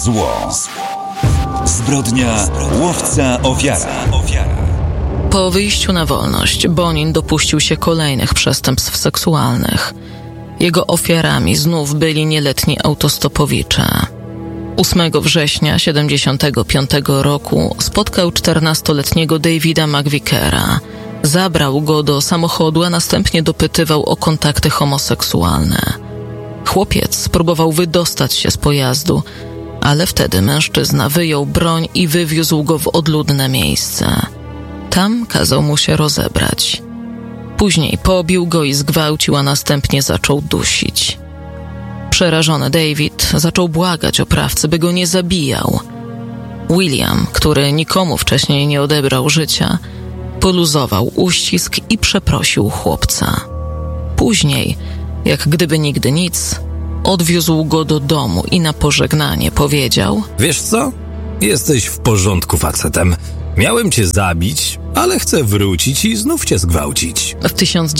Zło. Zbrodnia łowca ofiara. Po wyjściu na wolność Bonin dopuścił się kolejnych przestępstw seksualnych. Jego ofiarami znów byli nieletni autostopowicze. 8 września 1975 roku spotkał 14-letniego Davida McVickera. Zabrał go do samochodu, a następnie dopytywał o kontakty homoseksualne. Chłopiec próbował wydostać się z pojazdu, ale wtedy mężczyzna wyjął broń i wywiózł go w odludne miejsce. Tam kazał mu się rozebrać. Później pobił go i zgwałcił, a następnie zaczął dusić. Przerażony David zaczął błagać oprawcy, by go nie zabijał. William, który nikomu wcześniej nie odebrał życia, poluzował uścisk i przeprosił chłopca. Później, jak gdyby nigdy nic, odwiózł go do domu i na pożegnanie powiedział: Wiesz co? Jesteś w porządku facetem. Miałem cię zabić, ale chcę wrócić i znów cię zgwałcić. W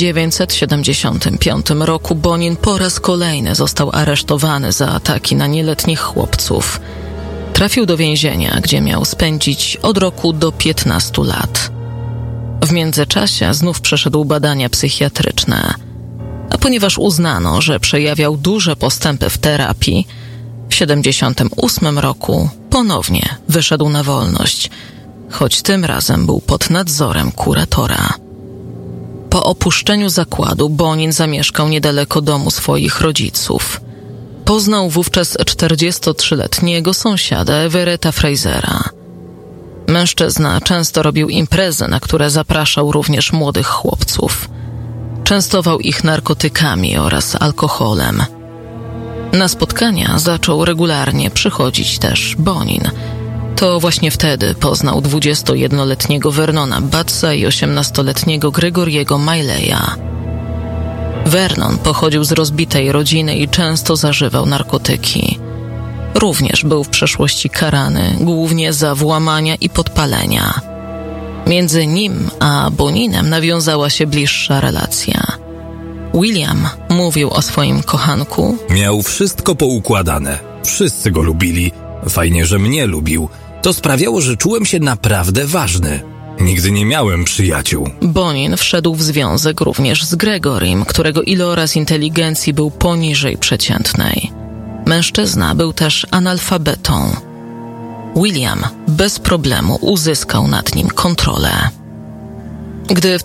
1975 roku Bonin po raz kolejny został aresztowany za ataki na nieletnich chłopców. Trafił do więzienia, gdzie miał spędzić od roku do 15 lat. W międzyczasie znów przeszedł badania psychiatryczne. A ponieważ uznano, że przejawiał duże postępy w terapii, w 1978 roku ponownie wyszedł na wolność, choć tym razem był pod nadzorem kuratora. Po opuszczeniu zakładu Bonin zamieszkał niedaleko domu swoich rodziców. Poznał wówczas 43-letniego sąsiada Everetta Frasera. Mężczyzna często robił imprezy, na które zapraszał również młodych chłopców. Częstował ich narkotykami oraz alkoholem. Na spotkania zaczął regularnie przychodzić też Bonin. To właśnie wtedy poznał 21-letniego Vernona Batsa i 18-letniego Gregoriego Mileya. Vernon pochodził z rozbitej rodziny i często zażywał narkotyki. Również był w przeszłości karany, głównie za włamania i podpalenia. Między nim a Boninem nawiązała się bliższa relacja. William mówił o swoim kochanku: Miał wszystko poukładane. Wszyscy go lubili. Fajnie, że mnie lubił. To sprawiało, że czułem się naprawdę ważny. Nigdy nie miałem przyjaciół. Bonin wszedł w związek również z Gregorym, którego iloraz inteligencji był poniżej przeciętnej. Mężczyzna był też analfabetą. William bez problemu uzyskał nad nim kontrolę. Gdy w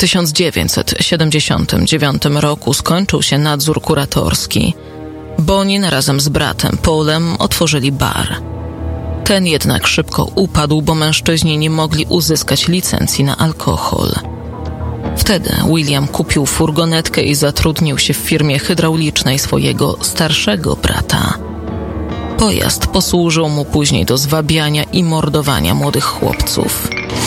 1979 roku skończył się nadzór kuratorski, Bonin razem z bratem Paulem otworzyli bar. Ten jednak szybko upadł, bo mężczyźni nie mogli uzyskać licencji na alkohol. Wtedy William kupił furgonetkę i zatrudnił się w firmie hydraulicznej swojego starszego brata. Pojazd posłużył mu później do zwabiania i mordowania młodych chłopców.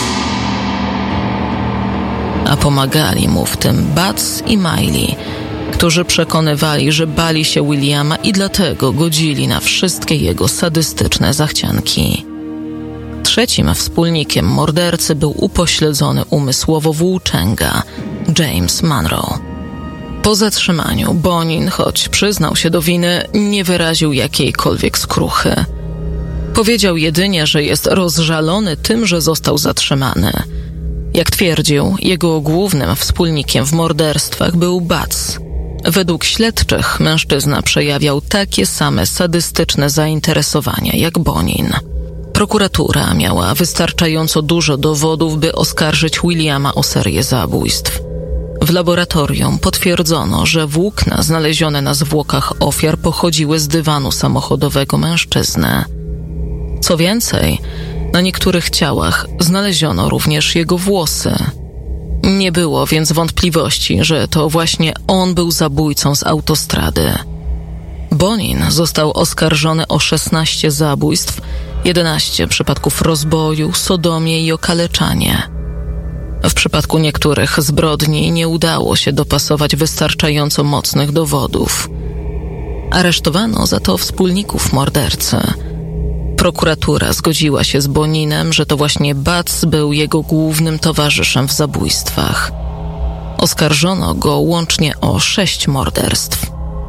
A pomagali mu w tym Bats i Miley, którzy przekonywali, że bali się Williama i dlatego godzili na wszystkie jego sadystyczne zachcianki. Trzecim wspólnikiem mordercy był upośledzony umysłowo włóczęga James Monroe. Po zatrzymaniu Bonin, choć przyznał się do winy, nie wyraził jakiejkolwiek skruchy. Powiedział jedynie, że jest rozżalony tym, że został zatrzymany. Jak twierdził, jego głównym wspólnikiem w morderstwach był Bats. Według śledczych mężczyzna przejawiał takie same sadystyczne zainteresowania jak Bonin. Prokuratura miała wystarczająco dużo dowodów, by oskarżyć Williama o serię zabójstw. W laboratorium potwierdzono, że włókna znalezione na zwłokach ofiar pochodziły z dywanu samochodowego mężczyzny. Co więcej, na niektórych ciałach znaleziono również jego włosy. Nie było więc wątpliwości, że to właśnie on był zabójcą z autostrady. Bonin został oskarżony o 16 zabójstw, 11 przypadków rozboju, sodomię i okaleczanie. W przypadku niektórych zbrodni nie udało się dopasować wystarczająco mocnych dowodów. Aresztowano za to wspólników mordercy. Prokuratura zgodziła się z Boninem, że to właśnie Bats był jego głównym towarzyszem w zabójstwach. Oskarżono go łącznie o 6 morderstw.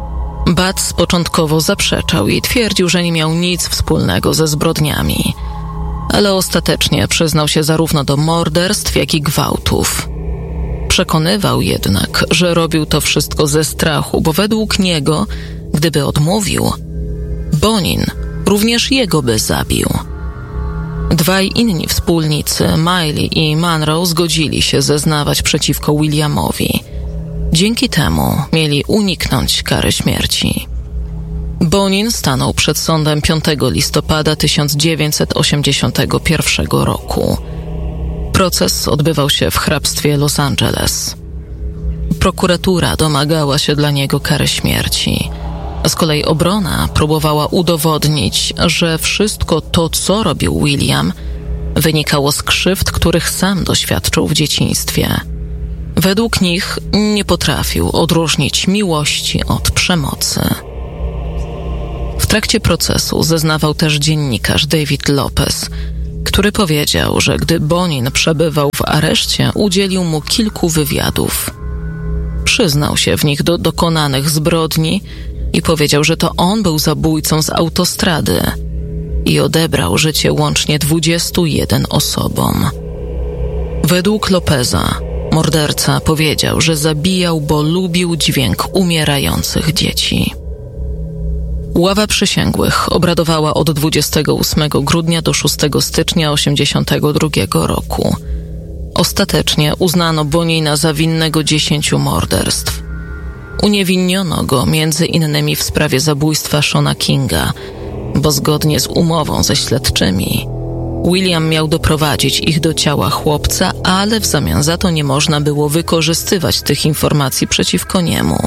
Batts początkowo zaprzeczał i twierdził, że nie miał nic wspólnego ze zbrodniami, ale ostatecznie przyznał się zarówno do morderstw, jak i gwałtów. Przekonywał jednak, że robił to wszystko ze strachu, bo według niego, gdyby odmówił, Bonin również jego by zabił. Dwaj inni wspólnicy, Miley i Monroe, zgodzili się zeznawać przeciwko Williamowi. Dzięki temu mieli uniknąć kary śmierci. Bonin stanął przed sądem 5 listopada 1981 roku. Proces odbywał się w hrabstwie Los Angeles. Prokuratura domagała się dla niego kary śmierci. Z kolei obrona próbowała udowodnić, że wszystko to, co robił William, wynikało z krzywd, których sam doświadczył w dzieciństwie. Według nich nie potrafił odróżnić miłości od przemocy. W trakcie procesu zeznawał też dziennikarz David Lopez, który powiedział, że gdy Bonin przebywał w areszcie, udzielił mu kilku wywiadów. Przyznał się w nich do dokonanych zbrodni i powiedział, że to on był zabójcą z autostrady i odebrał życie łącznie 21 osobom. Według Lopeza morderca powiedział, że zabijał, bo lubił dźwięk umierających dzieci. Ława przysięgłych obradowała od 28 grudnia do 6 stycznia 1982 roku. Ostatecznie uznano Bonina za winnego 10 morderstw. Uniewinniono go między innymi w sprawie zabójstwa Shona Kinga, bo zgodnie z umową ze śledczymi William miał doprowadzić ich do ciała chłopca, ale w zamian za to nie można było wykorzystywać tych informacji przeciwko niemu.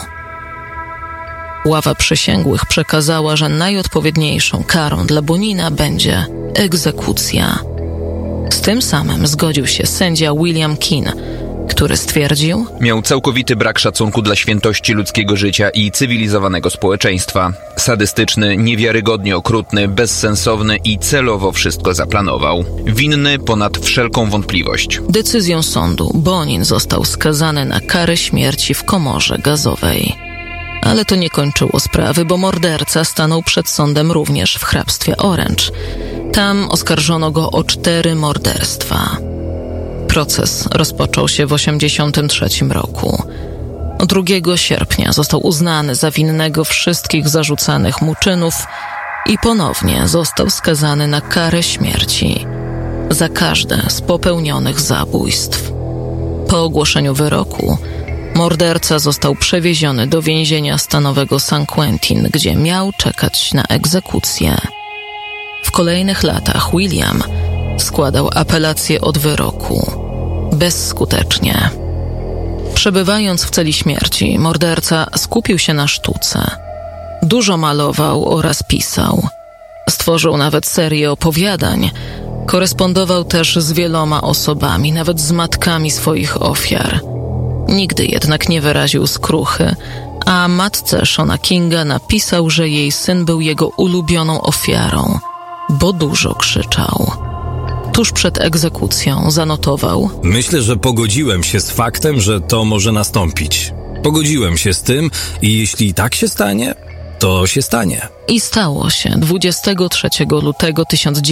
Ława przysięgłych przekazała, że najodpowiedniejszą karą dla Bonina będzie egzekucja. Z tym samym zgodził się sędzia William Keane, który stwierdził: miał całkowity brak szacunku dla świętości ludzkiego życia i cywilizowanego społeczeństwa. Sadystyczny, niewiarygodnie okrutny, bezsensowny i celowo wszystko zaplanował. Winny ponad wszelką wątpliwość. Decyzją sądu Bonin został skazany na karę śmierci w komorze gazowej. Ale to nie kończyło sprawy, bo morderca stanął przed sądem również w hrabstwie Orange. Tam oskarżono go o 4 morderstwa. Proces rozpoczął się w 1983 roku. 2 sierpnia został uznany za winnego wszystkich zarzucanych mu czynów i ponownie został skazany na karę śmierci za każde z popełnionych zabójstw. Po ogłoszeniu wyroku morderca został przewieziony do więzienia stanowego San Quentin, gdzie miał czekać na egzekucję. W kolejnych latach William składał apelację od wyroku. Bezskutecznie. Przebywając w celi śmierci, morderca skupił się na sztuce. Dużo malował oraz pisał. Stworzył nawet serię opowiadań. Korespondował też z wieloma osobami, nawet z matkami swoich ofiar. Nigdy jednak nie wyraził skruchy, a matce Shona Kinga napisał, że jej syn był jego ulubioną ofiarą, bo dużo krzyczał. Tuż przed egzekucją zanotował: myślę, że pogodziłem się z faktem, że to może nastąpić. Pogodziłem się z tym i jeśli tak się stanie, to się stanie. I stało się 23 lutego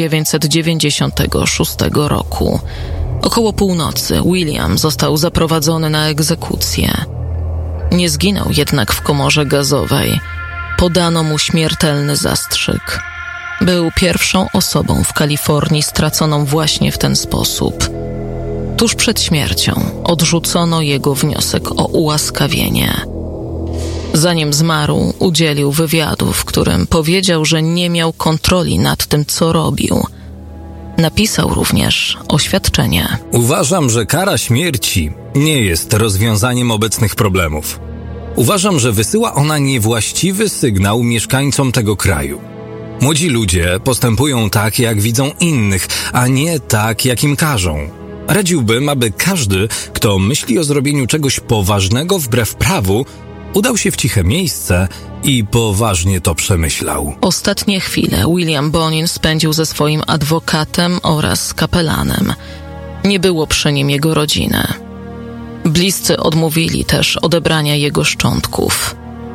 1996 roku. Około północy William został zaprowadzony na egzekucję. Nie zginął jednak w komorze gazowej. Podano mu śmiertelny zastrzyk. Był pierwszą osobą w Kalifornii straconą właśnie w ten sposób. Tuż przed śmiercią odrzucono jego wniosek o ułaskawienie. Zanim zmarł, udzielił wywiadu, w którym powiedział, że nie miał kontroli nad tym, co robił. Napisał również oświadczenie. Uważam, że kara śmierci nie jest rozwiązaniem obecnych problemów. Uważam, że wysyła ona niewłaściwy sygnał mieszkańcom tego kraju. Młodzi ludzie postępują tak, jak widzą innych, a nie tak, jak im każą. Radziłbym, aby każdy, kto myśli o zrobieniu czegoś poważnego wbrew prawu, udał się w ciche miejsce i poważnie to przemyślał. Ostatnie chwile William Bonin spędził ze swoim adwokatem oraz kapelanem. Nie było przy nim jego rodziny. Bliscy odmówili też odebrania jego szczątków.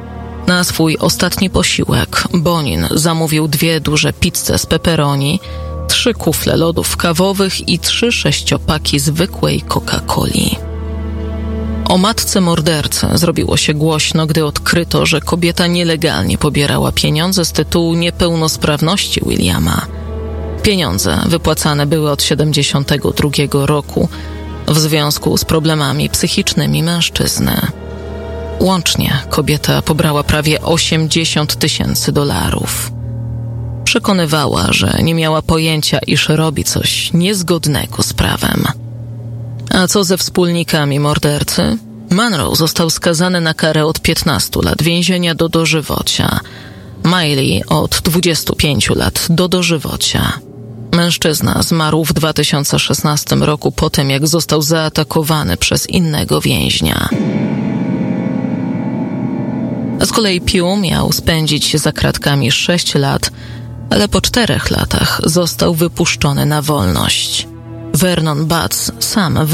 Na swój ostatni posiłek Bonin zamówił 2 duże pizze z pepperoni, 3 kufle lodów kawowych i 3 6-paki zwykłej Coca-Coli. O matce mordercy zrobiło się głośno, gdy odkryto, że kobieta nielegalnie pobierała pieniądze z tytułu niepełnosprawności Williama. Pieniądze wypłacane były od 1972 roku w związku z problemami psychicznymi mężczyzny. Łącznie kobieta pobrała prawie $80,000. Przekonywała, że nie miała pojęcia, iż robi coś niezgodnego z prawem. A co ze wspólnikami mordercy? Monroe został skazany na karę od 15 lat więzienia do dożywocia. Miley od 25 lat do dożywocia. Mężczyzna zmarł w 2016 roku po tym, jak został zaatakowany przez innego więźnia. Z kolei Pugh miał spędzić za kratkami 6 lat, ale po 4 latach został wypuszczony na wolność. Vernon Butts sam